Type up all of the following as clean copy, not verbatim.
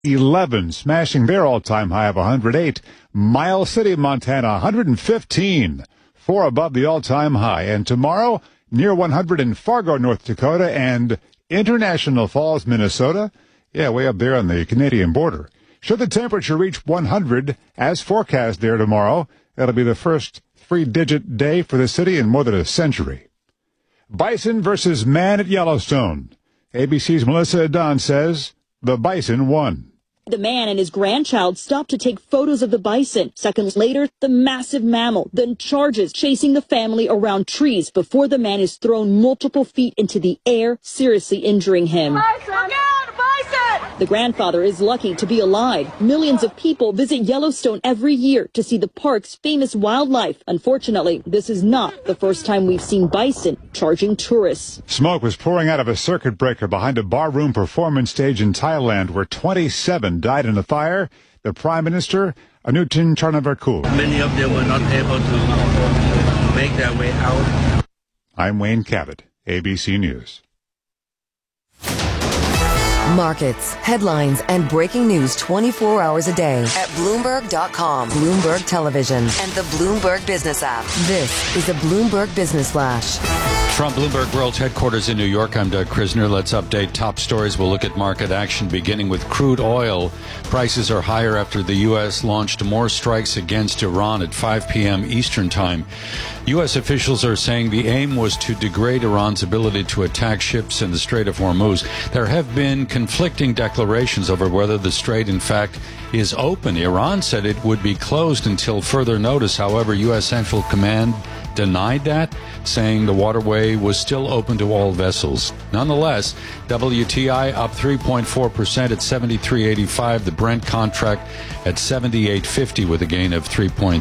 11, smashing their all-time high of 108. Miles City, Montana, 115, 4 above the all-time high. And tomorrow, near 100 in Fargo, North Dakota, and International Falls, Minnesota. Yeah, way up there on the Canadian border. Should the temperature reach 100, as forecast there tomorrow, that'll be the first three-digit day for the city in more than a century. Bison versus man at Yellowstone. ABC's Melissa Dunn says the bison won. The man and his grandchild stopped to take photos of the bison. Seconds later, the massive mammal then charges, chasing the family around trees before the man is thrown multiple feet into the air, seriously injuring him. Bison! Look out, bison! The grandfather is lucky to be alive. Millions of people visit Yellowstone every year to see the park's famous wildlife. Unfortunately, this is not the first time we've seen bison charging tourists. Smoke was pouring out of a circuit breaker behind a barroom performance stage in Thailand where 27 died in the fire. The Prime Minister, Anutin Charnvirakul. Many of them were not able to make their way out. I'm Wayne Cabot, ABC News. Markets, headlines, and breaking news 24 hours a day at Bloomberg.com, Bloomberg Television, and the Bloomberg Business app. This is a Bloomberg Business Flash. From Bloomberg World Headquarters in New York, I'm Doug Krisner. Let's update top stories. We'll look at market action, beginning with crude oil. Prices are higher after the U.S. launched more strikes against Iran at 5 p.m. Eastern Time. U.S. officials are saying the aim was to degrade Iran's ability to attack ships in the Strait of Hormuz. There have been conflicting declarations over whether the strait, in fact, is open. Iran said it would be closed until further notice. However, U.S. Central Command denied that, saying the waterway was still open to all vessels. Nonetheless, WTI up 3.4% at 73.85. The Brent contract at 78.50 with a gain of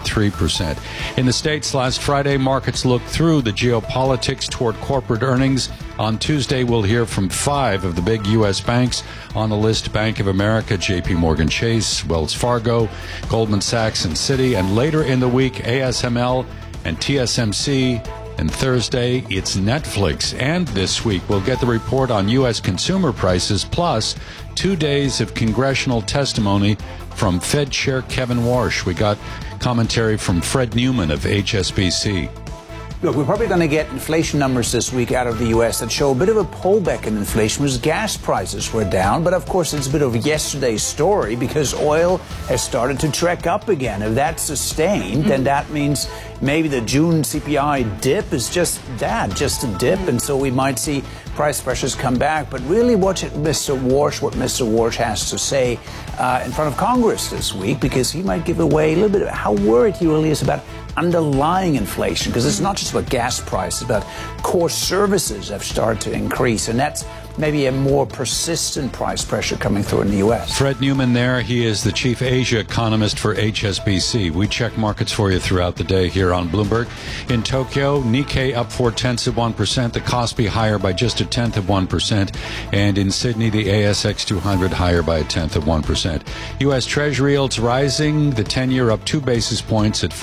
3.3%. In the States last Friday, markets looked through the geopolitics toward corporate earnings. On Tuesday, we'll hear from 5 of the big U.S. banks on the list: Bank of America, J.P. Morgan Chase, Wells Fargo, Goldman Sachs, and Citi. And later in the week, ASML and TSMC. And Thursday, it's Netflix. And this week, we'll get the report on U.S. consumer prices, plus 2 days of congressional testimony from Fed Chair Kevin Warsh. We got commentary from Fred Newman of HSBC. Look, we're probably going to get inflation numbers this week out of the U.S. that show a bit of a pullback in inflation, as gas prices were down. But, of course, it's a bit of yesterday's story because oil has started to trek up again. If that's sustained, then that means maybe the June CPI dip is just that, just a dip. And so we might see price pressures come back. But really what Mr. Warsh has to say in front of Congress this week, because he might give away a little bit of how worried he really is about underlying inflation, because it's not just about gas prices, but core services have started to increase, and that's maybe a more persistent price pressure coming through in the U.S. Fred Newman there. He is the chief Asia economist for HSBC. We check markets for you throughout the day here on Bloomberg. In Tokyo, Nikkei up 0.4%, the Kospi higher by just 0.1%, and in Sydney, the ASX 200 higher by 0.1%. U.S. Treasury yields rising, the 10-year up 2 basis points at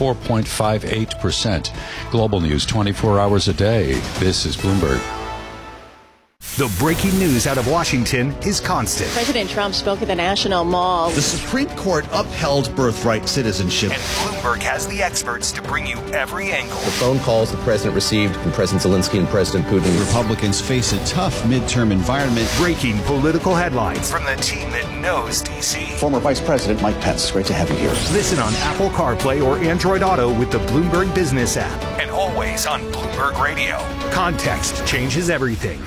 4.58%. Global news 24 hours a day. This is Bloomberg. The breaking news out of Washington is constant. President Trump spoke at the National Mall. The Supreme Court upheld birthright citizenship. And Bloomberg has the experts to bring you every angle. The phone calls the president received from President Zelensky and President Putin. Republicans face a tough midterm environment. Breaking political headlines from the team that knows D.C. Former Vice President Mike Pence, great to have you here. Listen on Apple CarPlay or Android Auto with the Bloomberg Business app. And always on Bloomberg Radio. Context changes everything.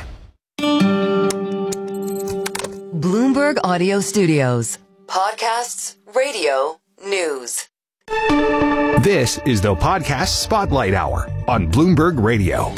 Bloomberg Audio Studios. Podcasts, radio, news. This is the Podcast Spotlight Hour on Bloomberg Radio.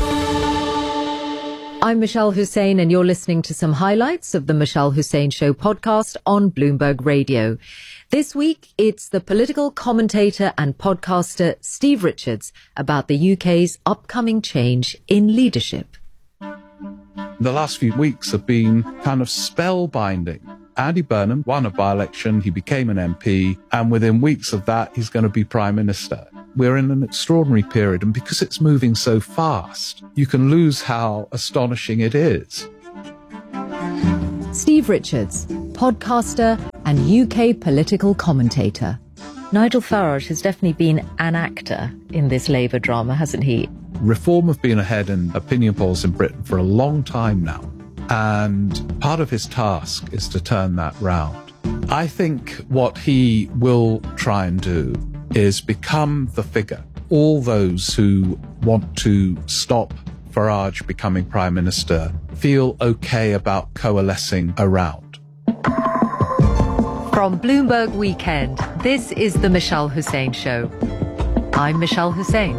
I'm Michelle Hussein, and you're listening to some highlights of the Michelle Hussein Show podcast on Bloomberg Radio. This week, it's the political commentator and podcaster Steve Richards about the UK's upcoming change in leadership. The last few weeks have been kind of spellbinding. Andy Burnham won a by-election, he became an MP, and within weeks of that, he's going to be Prime Minister. We're in an extraordinary period, and because it's moving so fast, you can lose how astonishing it is. Steve Richards, podcaster, and UK political commentator. Nigel Farage has definitely been an actor in this Labour drama, hasn't he? Reform have been ahead in opinion polls in Britain for a long time now. And part of his task is to turn that round. I think what he will try and do is become the figure. All those who want to stop Farage becoming Prime Minister feel okay about coalescing around. From Bloomberg Weekend, this is the Michelle Hussein Show. I'm Michelle Hussein.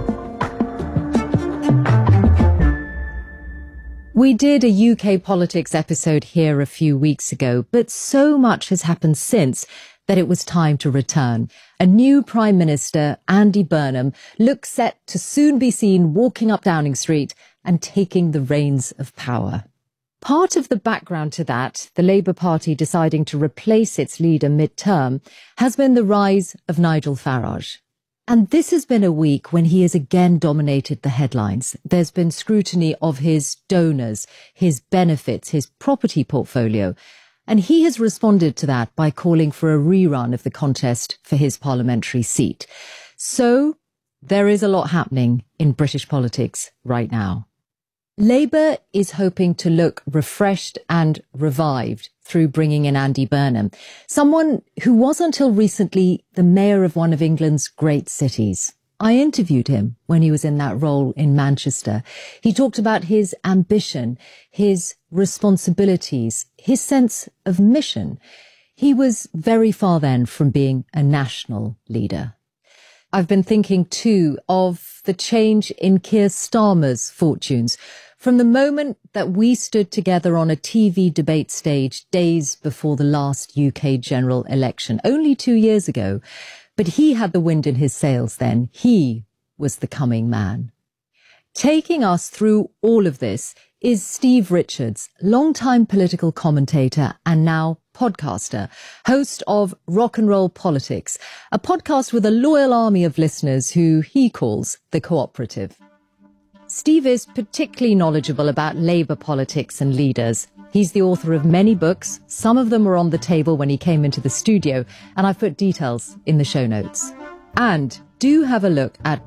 We did a UK politics episode here a few weeks ago, but so much has happened since that it was time to return. A new Prime Minister, Andy Burnham, looks set to soon be seen walking up Downing Street and taking the reins of power. Part of the background to that, the Labour Party deciding to replace its leader mid-term, has been the rise of Nigel Farage. And this has been a week when he has again dominated the headlines. There's been scrutiny of his donors, his benefits, his property portfolio. And he has responded to that by calling for a rerun of the contest for his parliamentary seat. So there is a lot happening in British politics right now. Labour is hoping to look refreshed and revived through bringing in Andy Burnham, someone who was until recently the mayor of one of England's great cities. I interviewed him when he was in that role in Manchester. He talked about his ambition, his responsibilities, his sense of mission. He was very far then from being a national leader. I've been thinking too of the change in Keir Starmer's fortunes. From the moment that we stood together on a TV debate stage days before the last UK general election, only 2 years ago, but he had the wind in his sails then. He was the coming man. Taking us through all of this is Steve Richards, longtime political commentator and now podcaster, host of Rock and Roll Politics, a podcast with a loyal army of listeners who he calls the Cooperative. Steve is particularly knowledgeable about Labour politics and leaders. He's the author of many books. Some of them were on the table when he came into the studio, and I've put details in the show notes. And do have a look at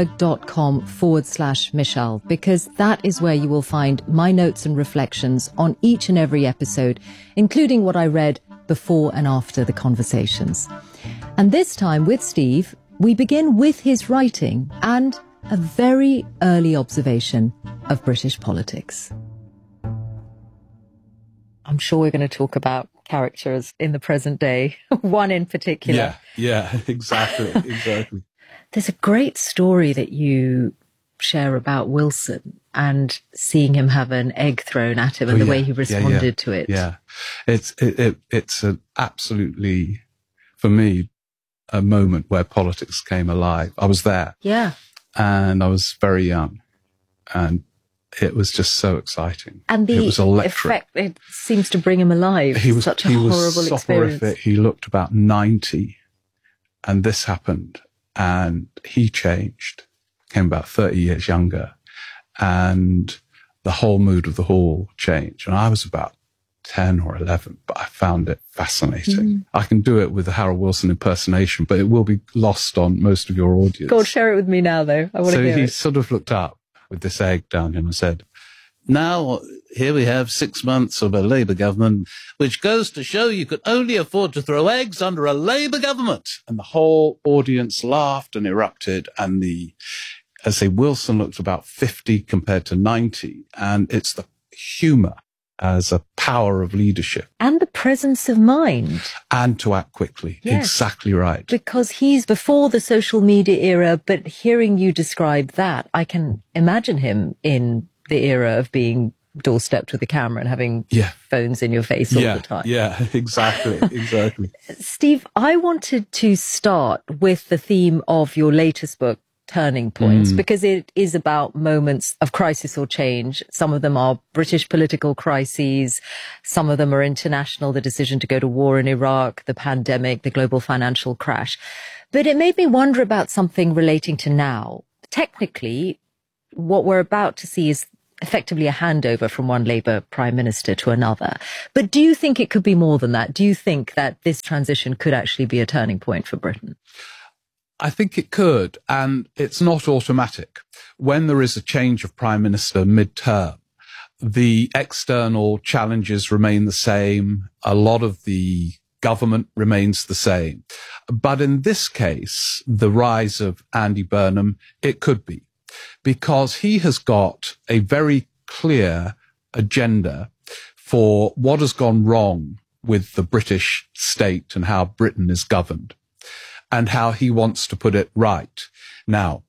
bloomberg.com/Michelle, because that is where you will find my notes and reflections on each and every episode, including what I read before and after the conversations. And this time with Steve, we begin with his writing and a very early observation of British politics. I'm sure we're going to talk about characters in the present day, one in particular. Yeah, exactly. There's a great story that you share about Wilson and seeing him have an egg thrown at him and the way he responded to it. Yeah, it's an absolutely, for me, a moment where politics came alive. I was there. Yeah. And I was very young, and it was just so exciting. And the it was electric. effect, it seems to bring him alive. He was such a horrible experience. Horrific. He looked about 90, and this happened, and he changed, came about 30 years younger, and the whole mood of the hall changed. And I was about 10 or 11, but I found it fascinating. I can do it with the Harold Wilson impersonation, but it will be lost on most of your audience. God, share it with me now, though. I want to hear it. So he sort of looked up with this egg down him and said, "Now, here we have 6 months of a Labour government, which goes to show you could only afford to throw eggs under a Labour government." And the whole audience laughed and erupted, and Wilson looked about 50 compared to 90, and it's the humour as a power of leadership. And the presence of mind. And to act quickly. Yes. Exactly right. Because he's before the social media era, but hearing you describe that, I can imagine him in the era of being doorstepped with a camera and having phones in your face all the time. Yeah, exactly. Steve, I wanted to start with the theme of your latest book, Turning Points, because it is about moments of crisis or change. Some of them are British political crises. Some of them are international, the decision to go to war in Iraq, the pandemic, the global financial crash. But it made me wonder about something relating to now. Technically, what we're about to see is effectively a handover from one Labour Prime Minister to another. But do you think it could be more than that? Do you think that this transition could actually be a turning point for Britain? I think it could, and it's not automatic. When there is a change of Prime Minister mid-term, the external challenges remain the same. A lot of the government remains the same. But in this case, the rise of Andy Burnham, it could be, because he has got a very clear agenda for what has gone wrong with the British state and how Britain is governed, and how he wants to put it right. Now,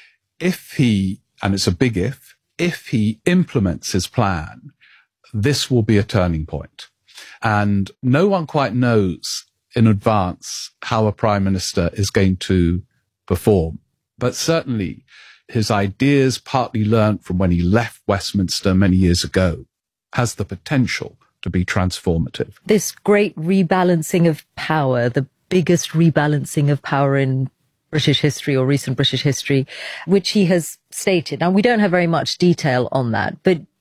if he, and it's a big if he implements his plan, this will be a turning point. And no one quite knows in advance how a prime minister is going to perform. But certainly his ideas, partly learnt from when he left Westminster many years ago, has the potential to be transformative. This great rebalancing of power, the biggest rebalancing of power in British history or recent British history, which he has stated. Now, we don't have very much detail on that,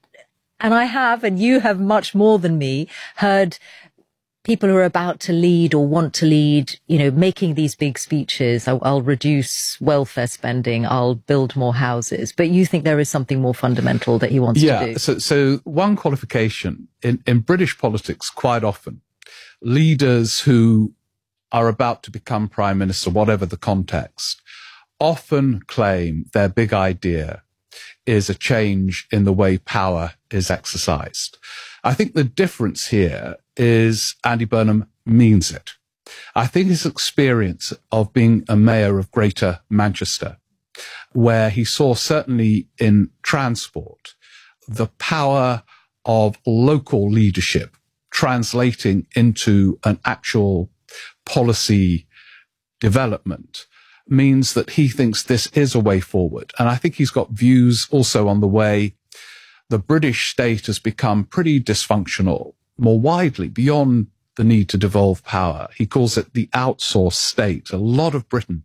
and I have, and you have much more than me, heard people who are about to lead or want to lead, making these big speeches. I'll reduce welfare spending. I'll build more houses. But you think there is something more fundamental that he wants to do? Yeah. So one qualification in British politics, quite often, leaders who are about to become prime minister, whatever the context, often claim their big idea is a change in the way power is exercised. I think the difference here is Andy Burnham means it. I think his experience of being a mayor of Greater Manchester, where he saw certainly in transport the power of local leadership translating into an actual policy development, means that he thinks this is a way forward. And I think he's got views also on the way the British state has become pretty dysfunctional more widely beyond the need to devolve power. He calls it the outsourced state. A lot of Britain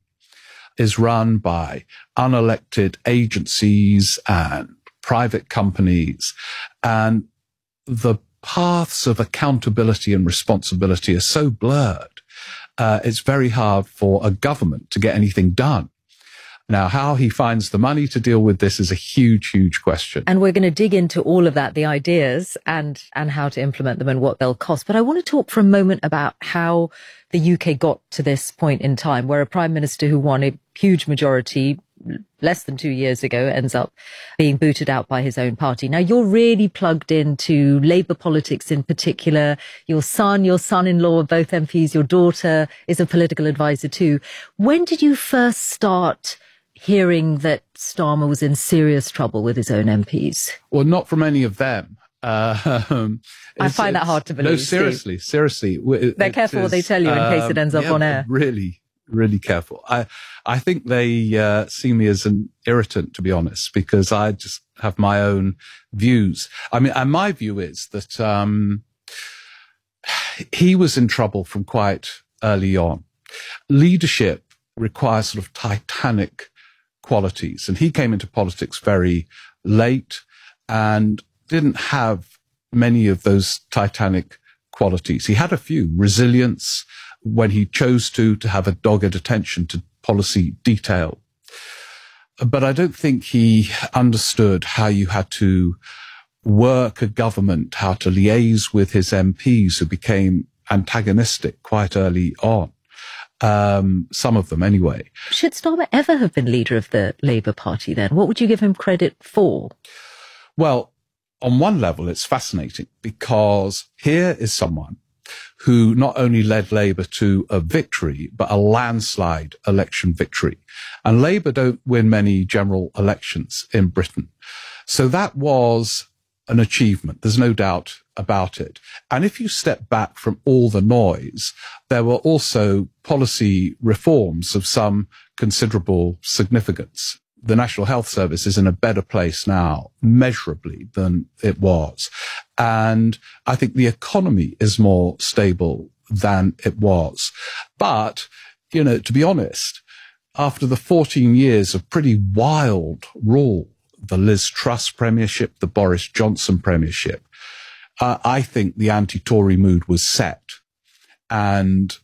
is run by unelected agencies and private companies, and the paths of accountability and responsibility are so blurred. It's very hard for a government to get anything done. Now, how he finds the money to deal with this is a huge, huge question. And we're going to dig into all of that, the ideas and how to implement them and what they'll cost. But I want to talk for a moment about how the UK got to this point in time, where a prime minister who won a huge majority less than 2 years ago ends up being booted out by his own party. Now, you're really plugged into Labour politics in particular. Your son-in-law are both MPs. Your daughter is a political advisor too. When did you first start hearing that Starmer was in serious trouble with his own MPs? Well, not from any of them. I find that hard to believe. No, seriously. They're careful what they tell you in case it ends up on air. Really, really careful. I think they see me as an irritant, to be honest, because I just have my own views. I mean, and my view is that he was in trouble from quite early on. Leadership requires sort of titanic qualities, and he came into politics very late and didn't have many of those titanic qualities. He had a few: resilience, when he chose to have a dogged attention to policy detail. But I don't think he understood how you had to work a government, how to liaise with his MPs, who became antagonistic quite early on. Some of them anyway. Should Starmer ever have been leader of the Labour Party then? What would you give him credit for? Well, on one level, it's fascinating, because here is someone who not only led Labour to a victory, but a landslide election victory. And Labour don't win many general elections in Britain. So that was an achievement. There's no doubt about it. And if you step back from all the noise, there were also policy reforms of some considerable significance. The National Health Service is in a better place now, measurably, than it was. And I think the economy is more stable than it was. But, to be honest, after the 14 years of pretty wild rule the Liz Truss premiership, the Boris Johnson premiership, I think the anti-Tory mood was set. And